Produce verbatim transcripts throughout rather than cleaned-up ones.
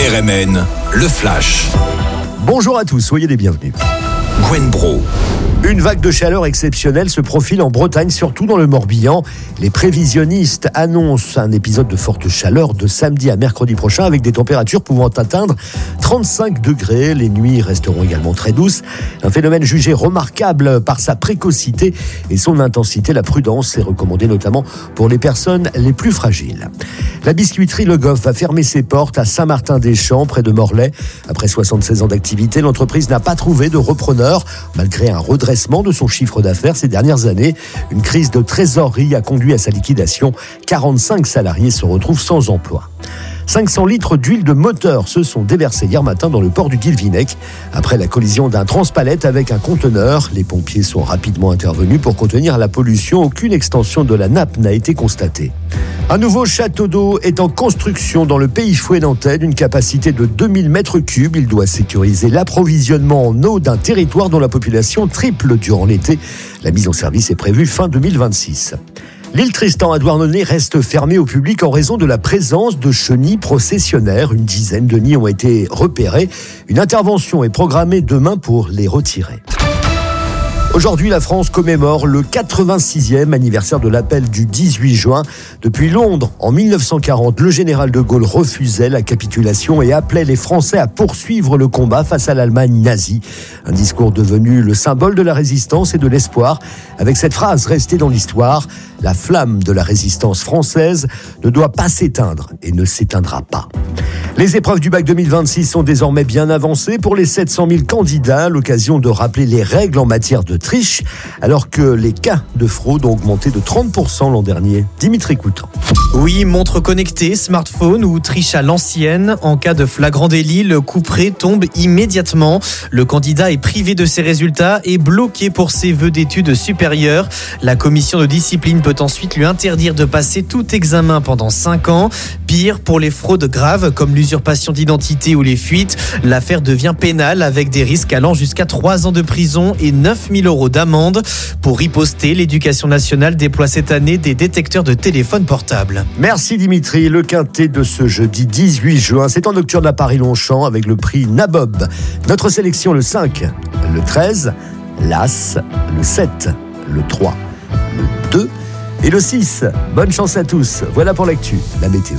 R M N, le Flash. Bonjour à tous, soyez les bienvenus. Gwen Bro. Une vague de chaleur exceptionnelle se profile en Bretagne, surtout dans le Morbihan. Les prévisionnistes annoncent un épisode de forte chaleur de samedi à mercredi prochain avec des températures pouvant atteindre trente-cinq degrés. Les nuits resteront également très douces. Un phénomène jugé remarquable par sa précocité et son intensité. La prudence est recommandée notamment pour les personnes les plus fragiles. La biscuiterie Le Goff va fermer ses portes à Saint-Martin-des-Champs, près de Morlaix. Après soixante-seize ans d'activité, l'entreprise n'a pas trouvé de repreneur, malgré un redressement de son chiffre d'affaires ces dernières années. Une crise de trésorerie a conduit à sa liquidation. quarante-cinq salariés se retrouvent sans emploi. cinq cents litres d'huile de moteur se sont déversés hier matin dans le port du Guilvinec. Après la collision d'un transpalette avec un conteneur, les pompiers sont rapidement intervenus pour contenir la pollution. Aucune extension de la nappe n'a été constatée. Un nouveau château d'eau est en construction dans le Pays Fouet nantais d'une capacité de deux mille mètres cubes. Il doit sécuriser l'approvisionnement en eau d'un territoire dont la population triple durant l'été. La mise en service est prévue fin deux mille vingt-six. L'île Tristan à Douarnenez reste fermée au public en raison de la présence de chenilles processionnaires. Une dizaine de nids ont été repérés. Une intervention est programmée demain pour les retirer. Aujourd'hui, la France commémore le quatre-vingt-sixième anniversaire de l'appel du dix-huit juin. Depuis Londres, en mille neuf cent quarante, le général de Gaulle refusait la capitulation et appelait les Français à poursuivre le combat face à l'Allemagne nazie. Un discours devenu le symbole de la résistance et de l'espoir. Avec cette phrase restée dans l'histoire, la flamme de la résistance française ne doit pas s'éteindre et ne s'éteindra pas. Les épreuves du bac deux mille vingt-six sont désormais bien avancées pour les sept cent mille candidats. L'occasion de rappeler les règles en matière de triche, alors que les cas de fraude ont augmenté de trente pour cent l'an dernier. Dimitri Coutan. Oui, montre connectée, smartphone ou triche à l'ancienne. En cas de flagrant délit, le couperet tombe immédiatement. Le candidat est privé de ses résultats et bloqué pour ses vœux d'études supérieures. La commission de discipline peut ensuite lui interdire de passer tout examen pendant cinq ans. Pire, pour les fraudes graves comme l'usurpation d'identité ou les fuites, l'affaire devient pénale avec des risques allant jusqu'à trois ans de prison et neuf mille euros d'amende. Pour riposter, l'Éducation nationale déploie cette année des détecteurs de téléphone portable. Merci Dimitri. Le quintet de ce jeudi dix-huit juin, c'est en nocturne à Paris-Longchamp avec le prix Nabob. Notre sélection le cinq, le treize, l'As, le sept, le trois, le deux et le six. Bonne chance à tous. Voilà pour l'actu, la météo.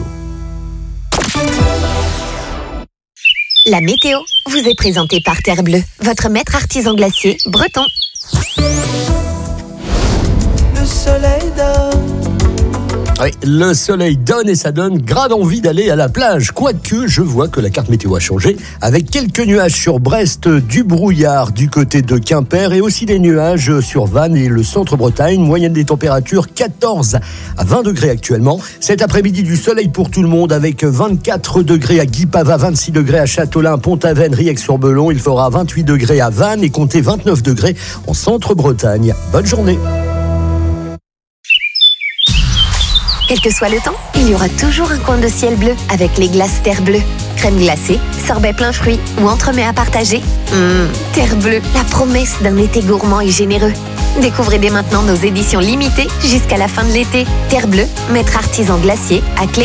La météo vous est présentée par Terre Bleue, votre maître artisan glacier breton. Le soleil donne. Oui, le soleil donne et ça donne grave envie d'aller à la plage. Quoique, je vois que la carte météo a changé, avec quelques nuages sur Brest, du brouillard du côté de Quimper et aussi des nuages sur Vannes et le centre-Bretagne. Moyenne des températures quatorze à vingt degrés actuellement. Cet après-midi, du soleil pour tout le monde avec vingt-quatre degrés à Guipava, vingt-six degrés à Châteaulin, Pont-Aven, Riec-sur-Belon. Il fera vingt-huit degrés à Vannes et comptez vingt-neuf degrés en centre-Bretagne. Bonne journée. Quel que soit le temps, il y aura toujours un coin de ciel bleu avec les glaces Terre Bleue. Crème glacée, sorbet plein fruits ou entremets à partager. Mmh, Terre Bleue, la promesse d'un été gourmand et généreux. Découvrez dès maintenant nos éditions limitées jusqu'à la fin de l'été. Terre Bleue, maître artisan glacier à Clé.